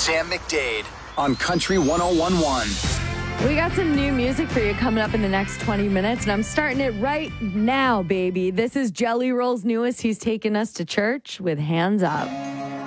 Sam McDade on Country 101.1. We got some new music for you coming up in the next 20 minutes, and I'm starting it right now, baby. This is Jelly Roll's newest. He's taking us to church with Hands Up.